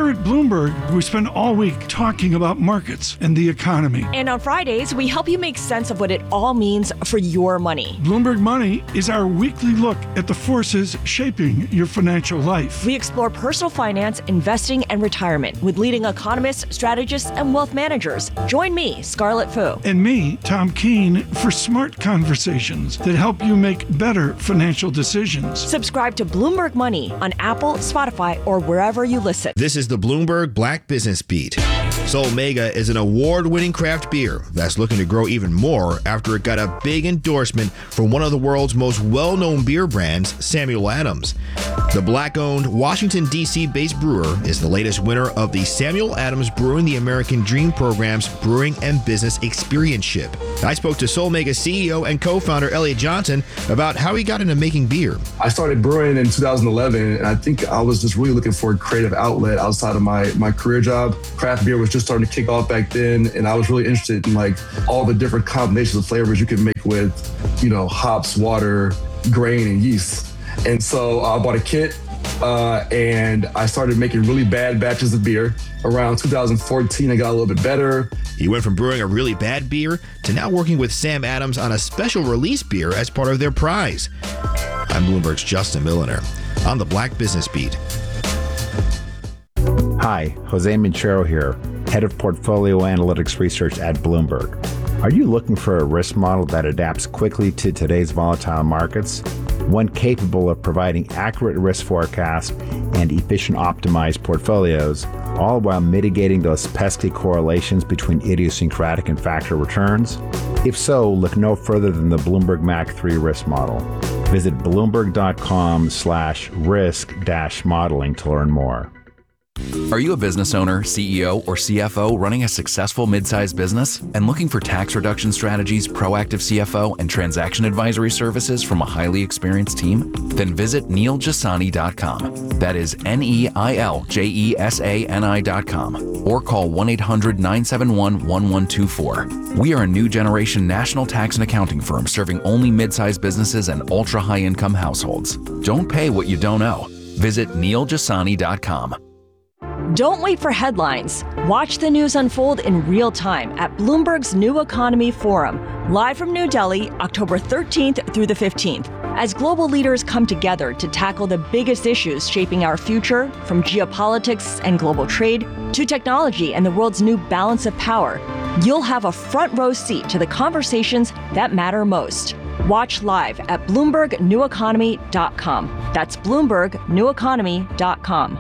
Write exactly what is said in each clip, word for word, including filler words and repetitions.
Here at Bloomberg, we spend all week talking about markets and the economy. And on Fridays, we help you make sense of what it all means for your money. Bloomberg Money is our weekly look at the forces shaping your financial life. We explore personal finance, investing, and retirement with leading economists, strategists, and wealth managers. Join me, Scarlett Fu. And me, Tom Keene, for smart conversations that help you make better financial decisions. Subscribe to Bloomberg Money on Apple, Spotify, or wherever you listen. This is the Bloomberg Black Business Beat. Solmega is an award-winning craft beer that's looking to grow even more after it got a big endorsement from one of the world's most well-known beer brands, Samuel Adams. The black-owned Washington, D C-based brewer is the latest winner of the Samuel Adams Brewing the American Dream program's Brewing and Business Experience-ship. I spoke to Solmega C E O and co-founder Elliot Johnson about how he got into making beer. I started brewing in two thousand eleven, and I think I was just really looking for a creative outlet outside of my, my career job. Craft beer was just starting to kick off back then, and I was really interested in like all the different combinations of flavors you can make with, you know, hops, water, grain, and yeast. And so I bought a kit, uh, and I started making really bad batches of beer. Around two thousand fourteen, I got a little bit better. He went from brewing a really bad beer to now working with Sam Adams on a special release beer as part of their prize. I'm Bloomberg's Justin Milliner on the Black Business Beat. Hi, Jose Minchero here, Head of Portfolio Analytics Research at Bloomberg. Are you looking for a risk model that adapts quickly to today's volatile markets? One capable of providing accurate risk forecasts and efficient optimized portfolios, all while mitigating those pesky correlations between idiosyncratic and factor returns? If so, look no further than the Bloomberg M A C three risk model. Visit bloomberg.com slash risk dash modeling to learn more. Are you a business owner, C E O, or C F O running a successful mid-sized business and looking for tax reduction strategies, proactive C F O, and transaction advisory services from a highly experienced team? Then visit neil jasani dot com. That is N E I L J E S A N I dot com. Or call one eight hundred nine seven one one one two four. We are a new generation national tax and accounting firm serving only mid-sized businesses and ultra-high-income households. Don't pay what you don't owe. Visit neil jasani dot com. Don't wait for headlines. Watch the news unfold in real time at Bloomberg's New Economy Forum, live from New Delhi, October thirteenth through the fifteenth, as global leaders come together to tackle the biggest issues shaping our future, from geopolitics and global trade to technology and the world's new balance of power. You'll have a front row seat to the conversations that matter most. Watch live at bloomberg new economy dot com. That's bloomberg new economy dot com.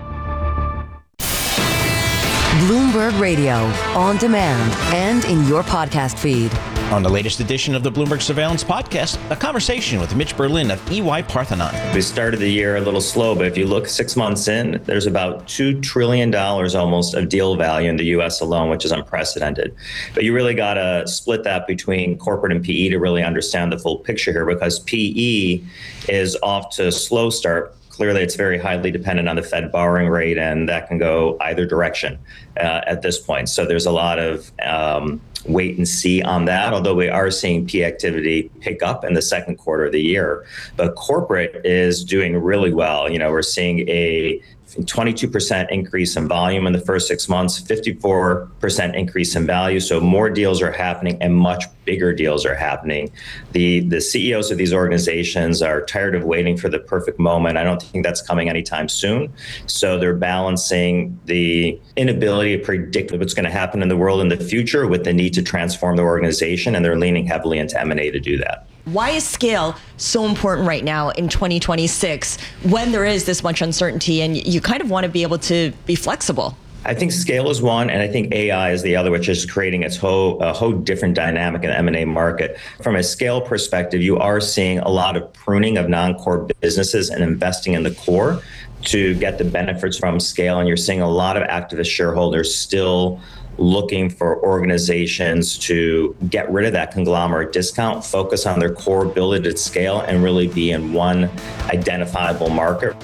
Bloomberg Radio, on demand and in your podcast feed. On the latest edition of the Bloomberg Surveillance Podcast, a conversation with Mitch Berlin of E Y Parthenon. We started the year a little slow, but if you look six months in, there's about two trillion dollars almost of deal value in the U S alone, which is unprecedented. But you really got to split that between corporate and P E to really understand the full picture here, because P E is off to a slow start. Clearly, it's very highly dependent on the Fed borrowing rate, and that can go either direction uh, at this point. So there's a lot of um, wait and see on that, although we are seeing P activity pick up in the second quarter of the year. But corporate is doing really well. You know, we're seeing a twenty-two percent increase in volume in the first six months, fifty-four percent increase in value. So more deals are happening and much bigger deals are happening. The the C E Os of these organizations are tired of waiting for the perfect moment. I don't think that's coming anytime soon. So they're balancing the inability to predict what's going to happen in the world in the future with the need to transform the organization, and they're leaning heavily into M and A to do that. Why is scale so important right now in twenty twenty-six when there is this much uncertainty and you kind of want to be able to be flexible? I think scale is one, and I think A I is the other, which is creating its whole, a whole different dynamic in the M and A market. From a scale perspective, you are seeing a lot of pruning of non-core businesses and investing in the core to get the benefits from scale. And you're seeing a lot of activist shareholders still looking for organizations to get rid of that conglomerate discount, focus on their core, build it at scale, and really be in one identifiable market.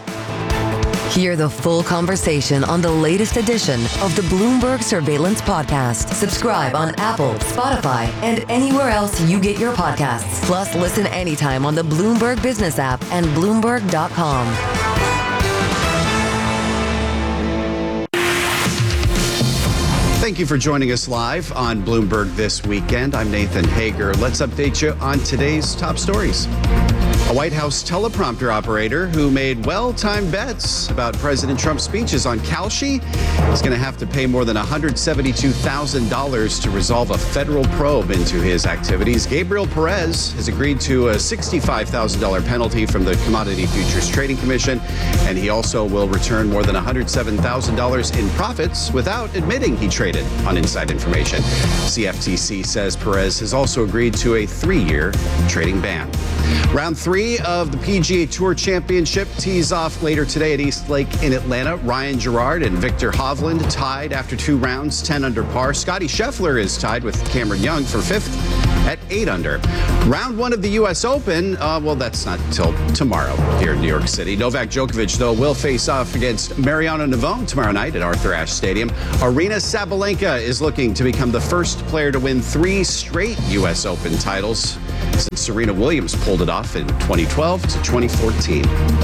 Hear the full conversation on the latest edition of the Bloomberg Surveillance Podcast. Subscribe on Apple, Spotify, and anywhere else you get your podcasts. Plus, listen anytime on the Bloomberg Business app and bloomberg dot com. Thank you for joining us live on Bloomberg This Weekend. I'm Nathan Hager. Let's update you on today's top stories. A White House teleprompter operator who made well-timed bets about President Trump's speeches on Kalshi is going to have to pay more than one hundred seventy-two thousand dollars to resolve a federal probe into his activities. Gabriel Perez has agreed to a sixty-five thousand dollars penalty from the Commodity Futures Trading Commission, and he also will return more than one hundred seven thousand dollars in profits without admitting he traded on inside information. C F T C says Perez has also agreed to a three-year trading ban. Round three of the P G A Tour Championship tees off later today at East Lake in Atlanta. Ryan Gerard and Victor Hovland tied after two rounds, ten under par. Scotty Scheffler is tied with Cameron Young for fifth at eight under. Round one of the U S Open, uh, well, that's not until tomorrow here in New York City. Novak Djokovic, though, will face off against Mariano Navone tomorrow night at Arthur Ashe Stadium. Aryna Sabalenka is looking to become the first player to win three straight U S Open titles since Serena Williams pulled it off in twenty twelve to twenty fourteen.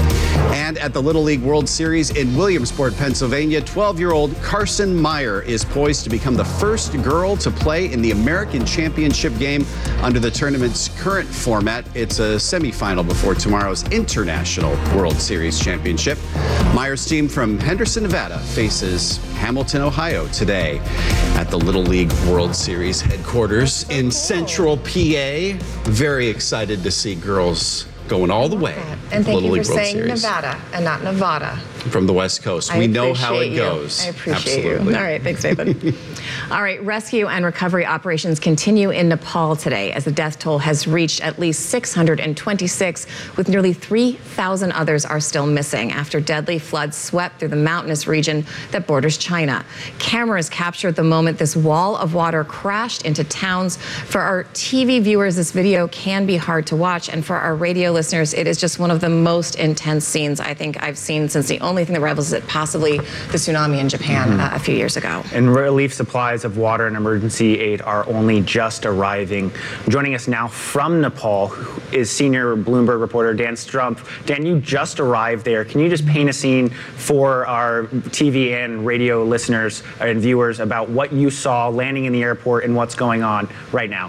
And at the Little League World Series in Williamsport, Pennsylvania, twelve-year-old Carson Meyer is poised to become the first girl to play in the American Championship game under the tournament's current format. It's a semifinal before tomorrow's International World Series Championship. Meyer's team from Henderson, Nevada, faces Hamilton, Ohio today at the Little League World Series headquarters in Central P A. Very excited to see girls going all the way. And thank Little you for League World saying Series. Nevada and not Nevada. From the West Coast. I We know how it appreciate you. goes. I appreciate Absolutely. you. All right, thanks, Nathan. All right, rescue and recovery operations continue in Nepal today as the death toll has reached at least six hundred twenty-six, with nearly three thousand others are still missing after deadly floods swept through the mountainous region that borders China. Cameras captured the moment this wall of water crashed into towns. For our T V viewers, this video can be hard to watch, and for our radio listeners, it is just one of the most intense scenes I think I've seen since the only thing that rivals it possibly the tsunami in Japan mm-hmm. uh, a few years ago. And relief supplies of water and emergency aid are only just arriving. Joining us now from Nepal is senior Bloomberg reporter Dan Strumpf. Dan, you just arrived there. Can you just paint a scene for our T V and radio listeners and viewers about what you saw landing in the airport and what's going on right now?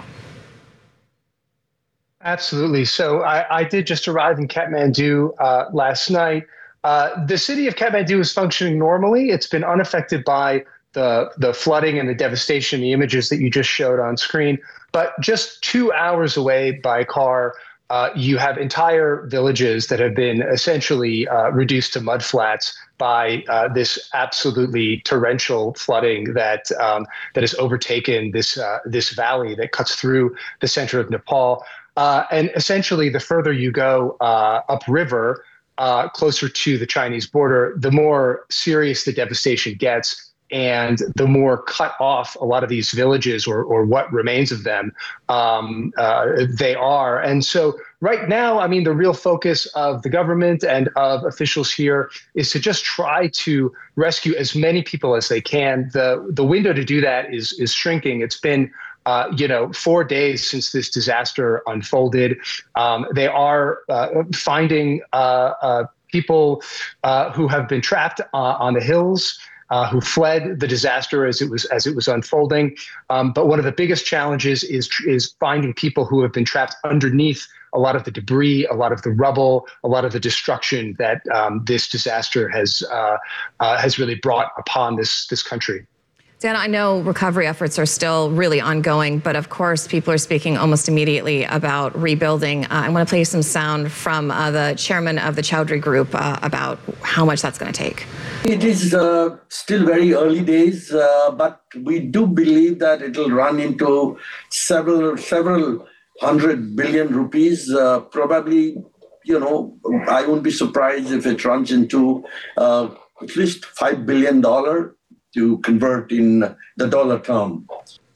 Absolutely. So I, I did just arrive in Kathmandu uh, last night. Uh, the city of Kathmandu is functioning normally. It's been unaffected by the, the flooding and the devastation, the images that you just showed on screen. But just two hours away by car, uh, you have entire villages that have been essentially uh, reduced to mudflats by uh, this absolutely torrential flooding that um, that has overtaken this uh, this valley that cuts through the center of Nepal. Uh, and essentially, the further you go uh, upriver, uh, closer to the Chinese border, the more serious the devastation gets, and the more cut off a lot of these villages, or or what remains of them, um, uh, they are. And so right now, I mean, the real focus of the government and of officials here is to just try to rescue as many people as they can. The the window to do that is is shrinking. It's been Uh, you know, four days since this disaster unfolded. Um, they are uh, finding uh, uh, people uh, who have been trapped uh, on the hills, uh, who fled the disaster as it was as it was unfolding. Um, but one of the biggest challenges is is finding people who have been trapped underneath a lot of the debris, a lot of the rubble, a lot of the destruction that um, this disaster has uh, uh, has really brought upon this this country. Dan, I know recovery efforts are still really ongoing, but of course, people are speaking almost immediately about rebuilding. Uh, I want to play you some sound from uh, the chairman of the Chowdhury Group uh, about how much that's going to take. It is uh, still very early days, uh, but we do believe that it will run into several, several hundred billion rupees, uh, probably, you know, I won't be surprised if it runs into uh, at least five billion dollars. To convert in the dollar term.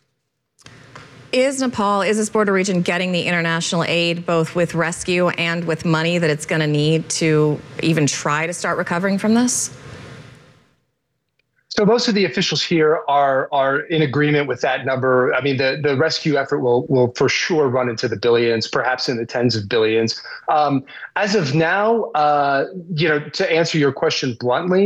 Is Nepal, is this border region getting the international aid, both with rescue and with money that it's going to need to even try to start recovering from this? So most of the officials here are are in agreement with that number. I mean, the, the rescue effort will will for sure run into the billions, perhaps in the tens of billions. Um, as of now, uh, you know, to answer your question bluntly,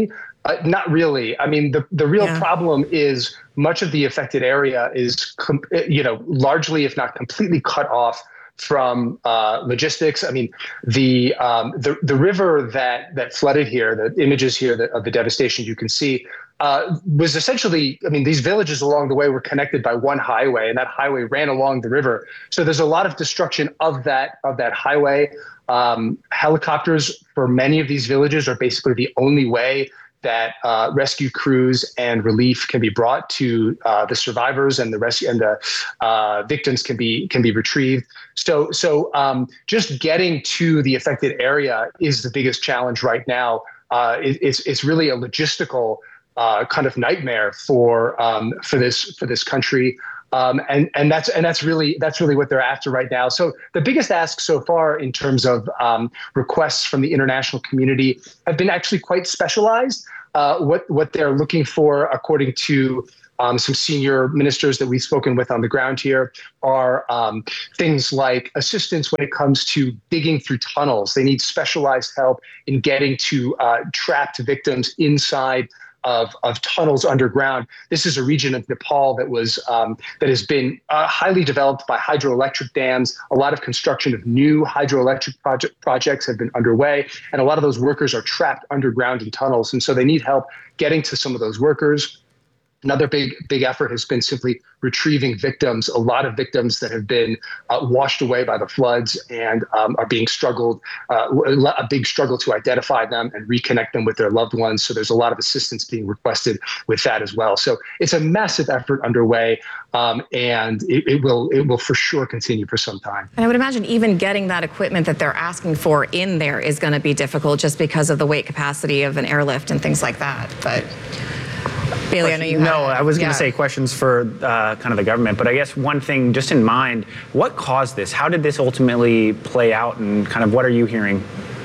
Uh, not really. I mean, the, the real Yeah. problem is much of the affected area is, com- you know, largely, if not completely cut off from uh, logistics. I mean, the, um, the the river that that flooded here, the images here that, of the devastation you can see, uh, was essentially, I mean, these villages along the way were connected by one highway, and that highway ran along the river. So there's a lot of destruction of that of that highway. Um, helicopters for many of these villages are basically the only way that uh, rescue crews and relief can be brought to uh, the survivors, and the rescue and the uh, victims can be can be retrieved. So so um, just getting to the affected area is the biggest challenge right now. Uh, it, it's it's really a logistical uh, kind of nightmare for um, for this for this country. Um, and and that's and that's really that's really what they're after right now. So the biggest ask so far in terms of um, requests from the international community have been actually quite specialized. Uh, what what they're looking for, according to um, some senior ministers that we've spoken with on the ground here, are um, things like assistance when it comes to digging through tunnels. They need specialized help in getting to uh, trapped victims inside Of, of tunnels underground. This is a region of Nepal that was um, that has been uh, highly developed by hydroelectric dams. A lot of construction of new hydroelectric project projects have been underway, and a lot of those workers are trapped underground in tunnels, and so they need help getting to some of those workers. Another big, big effort has been simply retrieving victims. A lot of victims that have been uh, washed away by the floods and um, are being struggled, uh, a big struggle to identify them and reconnect them with their loved ones. So there's a lot of assistance being requested with that as well. So it's a massive effort underway, um, and it, it will, it will for sure continue for some time. And I would imagine even getting that equipment that they're asking for in there is going to be difficult just because of the weight capacity of an airlift and things like that. But Bailey, I know you No, had, I was going to yeah. say questions for uh, kind of the government, but I guess one thing just in mind, what caused this? How did this ultimately play out, and kind of what are you hearing?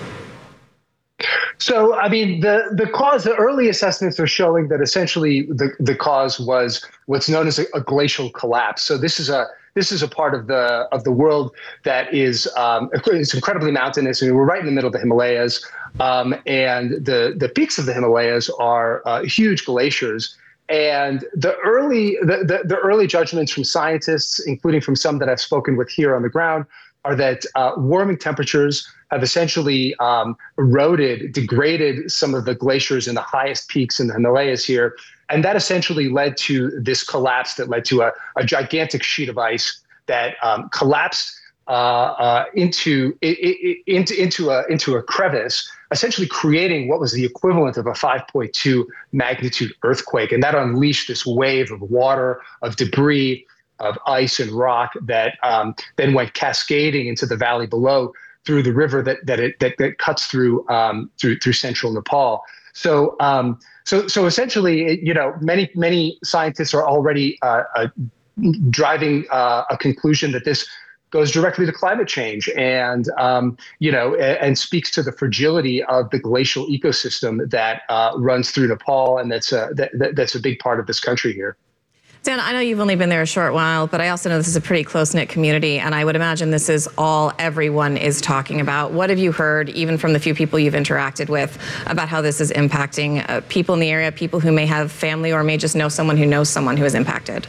So, I mean, the, the cause, the early assessments are showing that essentially the, the cause was what's known as a, a glacial collapse. So this is a this is a part of the of the world that is um, it's incredibly mountainous, and we're right in the middle of the Himalayas. Um, and the, the peaks of the Himalayas are uh, huge glaciers. And the early the, the, the early judgments from scientists, including from some that I've spoken with here on the ground, are that uh, warming temperatures have essentially um, eroded, degraded some of the glaciers in the highest peaks in the Himalayas here. And that essentially led to this collapse that led to a, a gigantic sheet of ice that um, collapsed uh, uh, into, it, it, into, into, a, into a crevice, essentially creating what was the equivalent of a five point two magnitude earthquake. And that unleashed this wave of water, of debris, of ice and rock that um, then went cascading into the valley below through the river that that it that, that cuts through um, through through central Nepal. So um, so so essentially, you know, many many scientists are already uh, uh, driving uh, a conclusion that this goes directly to climate change, and um, you know, and, and speaks to the fragility of the glacial ecosystem that uh, runs through Nepal, and that's a that, that, that's a big part of this country here. Dan, I know you've only been there a short while, but I also know this is a pretty close-knit community, and I would imagine this is all everyone is talking about. What have you heard, even from the few people you've interacted with, about how this is impacting uh, people in the area, people who may have family or may just know someone who knows someone who is impacted?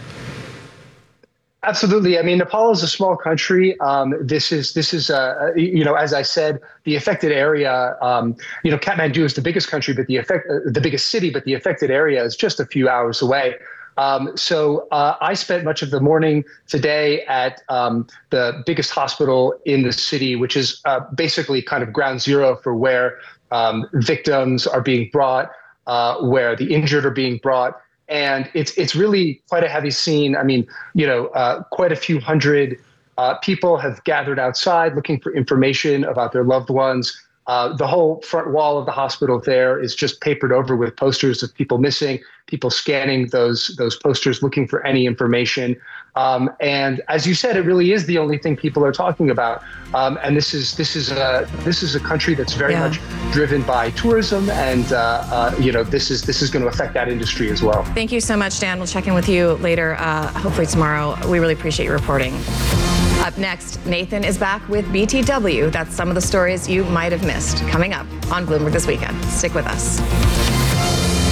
Absolutely. I mean, Nepal is a small country. Um, this is, this is, uh, you know, as I said, the affected area, um, you know, Kathmandu is the biggest country, but the effect, uh, the biggest city, but the affected area is just a few hours away. Um, so uh, I spent much of the morning today at um, the biggest hospital in the city, which is uh, basically kind of ground zero for where um, victims are being brought, uh, where the injured are being brought. And it's it's really quite a heavy scene. I mean, you know, uh, quite a few hundred uh, people have gathered outside looking for information about their loved ones. Uh, the whole front wall of the hospital there is just papered over with posters of people missing, people scanning those those posters looking for any information. Um, and as you said, it really is the only thing people are talking about. Um, and this is this is a this is a country that's very Yeah. much driven by tourism, and uh, uh, you know, this is this is going to affect that industry as well. Thank you so much, Dan. We'll check in with you later, uh, hopefully tomorrow. We really appreciate your reporting. Up next, Nathan is back with B T W. That's some of the stories you might have missed coming up on Bloomberg This Weekend. Stick with us.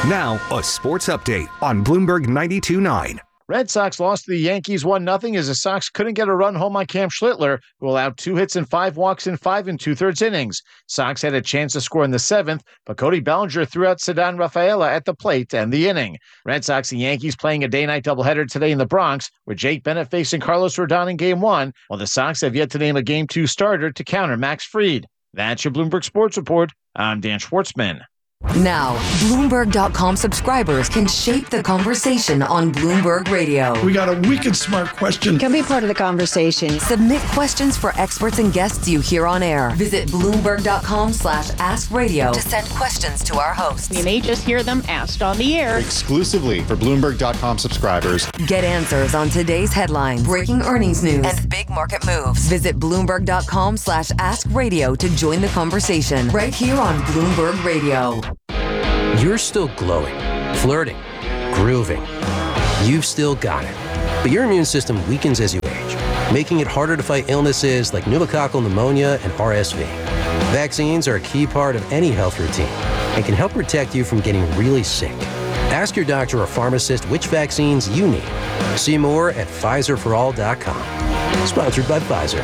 Now, a sports update on Bloomberg ninety-two point nine. Red Sox lost to the Yankees one nothing as the Sox couldn't get a run home on Cam Schlittler, who allowed two hits and five walks in five and two-thirds innings. Sox had a chance to score in the seventh, but Cody Bellinger threw out Ceddanne Rafaela at the plate to end the inning. Red Sox and Yankees playing a day-night doubleheader today in the Bronx, with Jake Bennett facing Carlos Rodon in Game one, while the Sox have yet to name a Game two starter to counter Max Fried. That's your Bloomberg Sports Report. I'm Dan Schwartzman. Now, Bloomberg dot com subscribers can shape the conversation on Bloomberg Radio. We got a wicked smart question. Can be part of the conversation. Submit questions for experts and guests you hear on air. Visit Bloomberg dot com slash ask radio to send questions to our hosts. You may just hear them asked on the air. Exclusively for Bloomberg dot com subscribers. Get answers on today's headlines, breaking earnings news, and big market moves. Visit Bloomberg dot com slash ask radio to join the conversation right here on Bloomberg Radio. You're still glowing, flirting, grooving. You've still got it. But your immune system weakens as you age, making it harder to fight illnesses like pneumococcal pneumonia and R S V. Vaccines are a key part of any health routine and can help protect you from getting really sick. Ask your doctor or pharmacist which vaccines you need. See more at Pfizer for all dot com. Sponsored by Pfizer.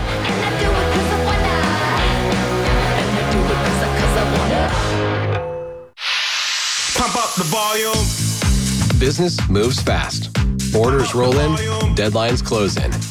Pump up the volume. Business moves fast. Orders roll in, deadlines close in.